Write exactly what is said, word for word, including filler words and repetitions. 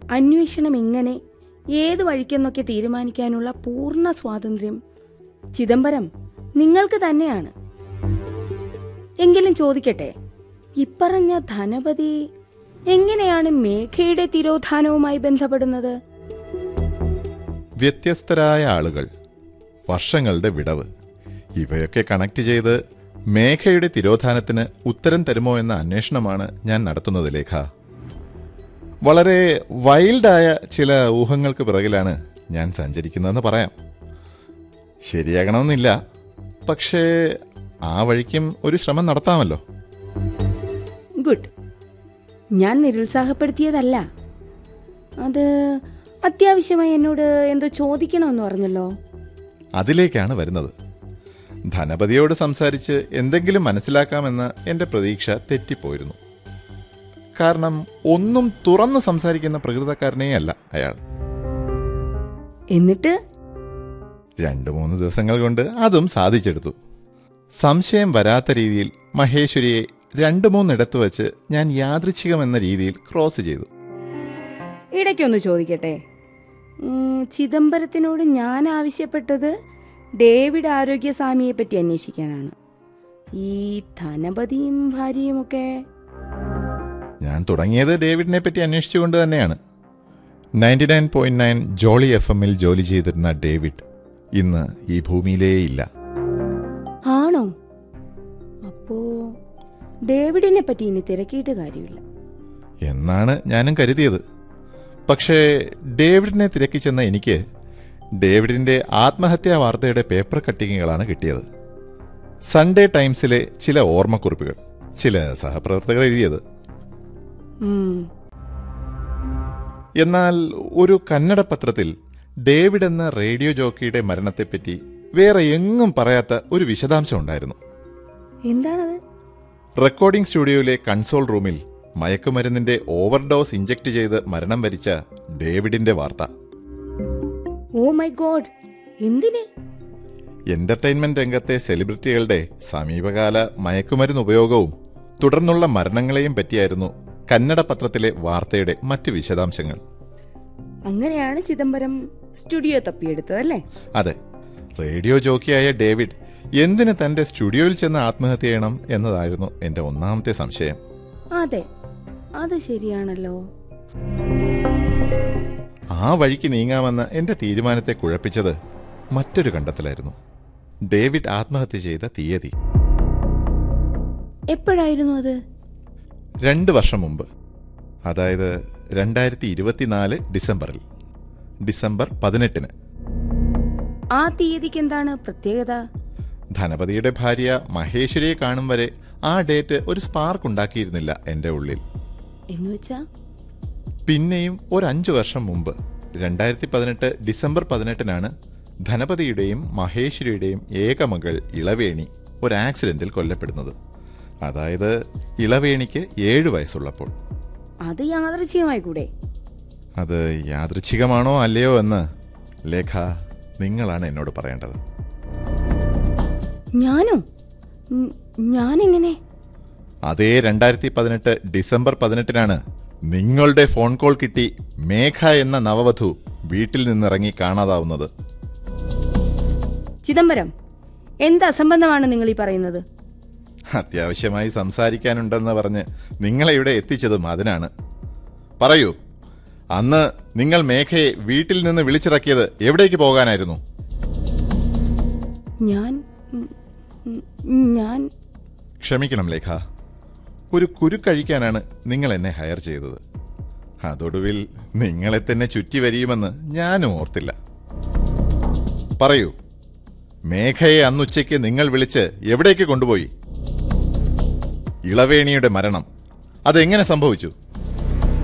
അന്വേഷണം എങ്ങനെ, ഏത് വഴിക്കെന്നൊക്കെ തീരുമാനിക്കാനുള്ള പൂർണ്ണ സ്വാതന്ത്ര്യം ചിദംബരം നിങ്ങൾക്ക് തന്നെയാണ്. എങ്കിലും ചോദിക്കട്ടെ, ഇപ്പറഞ്ഞ ധനപതി എങ്ങനെയാണ് മേഘയുടെ തിരോധാനവുമായി ബന്ധപ്പെടുന്നത്? വ്യത്യസ്തരായ ആളുകൾ, വർഷങ്ങളുടെ വിടവ്, ഇവയൊക്കെ കണക്ട് ചെയ്ത് മേഘയുടെ തിരോധാനത്തിന് ഉത്തരം തരുമോ എന്ന അന്വേഷണമാണ് ഞാൻ നടത്തുന്നത് ലേഖ. വളരെ വൈൽഡായ ചില ഊഹങ്ങൾക്ക് പിറകിലാണ് ഞാൻ സഞ്ചരിക്കുന്നതെന്ന് പറയാം. ശരിയാകണമെന്നില്ല, പക്ഷേ ആ വഴിക്കും ഒരു ശ്രമം നടത്താമല്ലോ. ഗുഡ്. ഞാൻ നിരുത്സാഹപ്പെടുത്തിയതല്ല. അത് അത്യാവശ്യമായി എന്നോട് എന്തോ ചോദിക്കണമെന്ന് പറഞ്ഞല്ലോ. അതിലേക്കാണ് വരുന്നത്. ധനപതിയോട് സംസാരിച്ച് എന്തെങ്കിലും മനസ്സിലാക്കാമെന്ന എൻ്റെ പ്രതീക്ഷ തെറ്റിപ്പോയിരുന്നു. കാരണം ഒന്നും തുറന്ന് സംസാരിക്കുന്ന പ്രകൃതക്കാരനേ അല്ല അയാൾ. എന്നിട്ട് രണ്ടു മൂന്ന് ദിവസങ്ങൾ കൊണ്ട് അതും സാധിച്ചെടുത്തു. സംശയം വരാത്ത രീതിയിൽ മഹേശ്വരിയെ രണ്ടു മൂന്നിടത്ത് വച്ച് ഞാൻ യാദൃച്ഛികമെന്ന രീതിയിൽ ക്രോസ് ചെയ്തു. ഇടയ്ക്കൊന്ന് ചോദിക്കട്ടെ, ചിദംബരത്തിനോട് ഞാൻ ആവശ്യപ്പെട്ടത് ഡേവിഡ് ആരോഗ്യസ്വാമിയെ പറ്റി അന്വേഷിക്കാനാണ്. ഈ ധനപതിയും ഭാര്യയും ഒക്കെ ഞാൻ തുടങ്ങിയത് ഡേവിഡിനെ പറ്റി അന്വേഷിച്ചുകൊണ്ട് തന്നെയാണ്. Ninety nine point nine Jolly F എമ്മിൽ ജോലി ചെയ്തിരുന്ന ഡേവിഡ് ഇന്ന് ഈ ഭൂമിയിലേ ഇല്ല. ആണോ? അപ്പോ ഡേവിഡിനെ പറ്റി ഇനി തിരക്കിയിട്ട് കാര്യമില്ല എന്നാണ് ഞാനും കരുതിയത്. പക്ഷേ ഡേവിഡിനെ തിരക്കി ചെന്ന എനിക്ക് ഡേവിഡിന്റെ ആത്മഹത്യാ വാർത്തയുടെ പേപ്പർ കട്ടിങ്ങുകളാണ് കിട്ടിയത്. സൺഡേ ടൈംസിലെ ചില ഓർമ്മക്കുറിപ്പുകൾ, ചില സഹപ്രവർത്തകർ എഴുതിയത്. എന്നാൽ ഒരു കന്നഡ പത്രത്തിൽ ഡേവിഡ് എന്ന റേഡിയോ ജോക്കിയുടെ മരണത്തെപ്പറ്റി വേറെ എങ്ങും പറയാത്ത ഒരു വിശദാംശം ഉണ്ടായിരുന്നു. എന്താണത്? റെക്കോർഡിംഗ് സ്റ്റുഡിയോയിലെ കൺസോൾ റൂമിൽ മയക്കുമരുന്നിന്റെ ഓവർഡോസ് ഇഞ്ചക്ട് ചെയ്ത് മരണം വരിച്ച ഡേവിഡിന്റെ വാർത്ത. Oh my God! എന്തിന്? എന്റർടൈൻമെന്റ് രംഗത്തെ സെലിബ്രിറ്റികളുടെ സമീപകാല മയക്കുമരുന്ന് ഉപയോഗവും തുടർന്നുള്ള മരണങ്ങളെയും പറ്റിയായിരുന്നു കന്നഡ പത്രത്തിലെ വാർത്തയുടെ മറ്റ് വിശദാംശങ്ങൾ. അങ്ങനെയാണ് ചിദംബരം സ്റ്റുഡിയോ തപ്പിയെടുത്തതല്ലേ? അതെ. റേഡിയോ ജോക്കിയായ ഡേവിഡ് എന്തിന് തന്റെ സ്റ്റുഡിയോയിൽ ചെന്ന് ആത്മഹത്യ ചെയ്യണം എന്നതായിരുന്നു എന്റെ ഒന്നാമത്തെ സംശയം. അതെ, അത് ശരിയാണല്ലോ. ആ വഴിക്ക് നീങ്ങാമെന്ന എന്റെ തീരുമാനത്തെ കുഴപ്പിച്ചത് മറ്റൊരു കണ്ടെത്തലായിരുന്നു. ഡേവിഡ് ആത്മഹത്യ ചെയ്ത തീയതി. എപ്പോഴായിരുന്നു അത്? രണ്ട് വർഷം മുമ്പ്, അതായത് രണ്ടായിരത്തി ഇരുപത്തിനാല് ഡിസംബറിൽ, ഡിസംബർ പതിനെട്ടിന്. ആ തീയതിക്ക് എന്താണ് പ്രത്യേകത? ധനപതിയുടെ ഭാര്യ മഹേശ്വരിയെ കാണും വരെ ആ ഡേറ്റ് ഒരു സ്പാർക്ക് ഉണ്ടാക്കിയിരുന്നില്ല എന്റെ ഉള്ളിൽ. എന്നുവെച്ചാ പിന്നെയും ഒരു അഞ്ചു വർഷം മുമ്പ്, രണ്ടായിരത്തി പതിനെട്ട് ഡിസംബർ പതിനെട്ടിനാണ് ധനപതിയുടെയും മഹേശ്വരിയുടെയും ഏകമകൾ ഇളവേണി ഒരു ആക്സിഡന്റിൽ കൊല്ലപ്പെടുന്നത്. അതായത് ഇളവേണിക്ക് ഏഴു വയസ്സുള്ളപ്പോൾ. അത് യാദൃച്ഛികമായി കൂടെ? അത് യാദൃച്ഛികമാണോ അല്ലയോ എന്ന് ലേഖ നിങ്ങളാണ് എന്നോട് പറയേണ്ടത്. ഞാനോ? ഞാനെങ്ങനെ? അതേ രണ്ടായിരത്തി പതിനെട്ട് ഡിസംബർ പതിനെട്ടിനാണ് നിങ്ങളുടെ ഫോൺ കോൾ കിട്ടി മേഘ എന്ന നവവധു വീട്ടിൽ നിന്നിറങ്ങി കാണാതാവുന്നത്. ചിദംബരം, എന്ത് അസംബന്ധമാണ് നിങ്ങൾ ഈ പറയുന്നത്? അത്യാവശ്യമായി സംസാരിക്കാനുണ്ടെന്ന് പറഞ്ഞ് നിങ്ങളെ ഇവിടെ എത്തിച്ചതും അതിനാണ്. പറയൂ, അന്ന് നിങ്ങൾ മേഘയെ വീട്ടിൽ നിന്ന് വിളിച്ചിറക്കിയത് എവിടേക്ക് പോകാനായിരുന്നു? ഞാൻ ഞാൻ ക്ഷമിക്കണം ലേഖ, ഒരു കുരുക്കഴിക്കാനാണ് നിങ്ങൾ എന്നെ ഹയർ ചെയ്തത്. അതൊടുവിൽ നിങ്ങളെ തന്നെ ചുറ്റി വരിയുമെന്ന് ഞാനും ഓർത്തില്ല. പറയൂ, മേഘയെ അന്നുച്ചയ്ക്ക് നിങ്ങൾ വിളിച്ച് എവിടേക്ക് കൊണ്ടുപോയി? ഇളവേണിയുടെ മരണം അതെങ്ങനെ സംഭവിച്ചു?